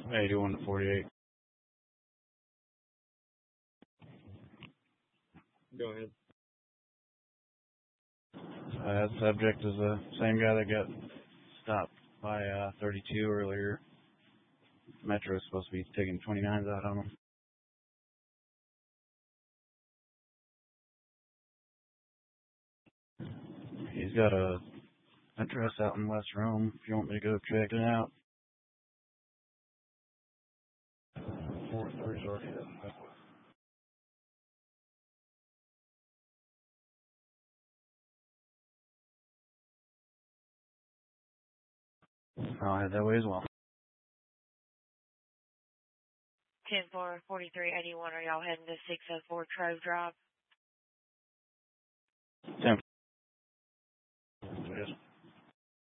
81 to 48. Go ahead. The subject is the same guy that got stopped by 32 earlier. Metro is supposed to be taking 29s out on him. He's got a address out in West Rome if you want me to go check it out. 4-3 sorry. I'll head that way as well. 10-4-43-81, are y'all heading to 604 Trove Drive? 10. Yes.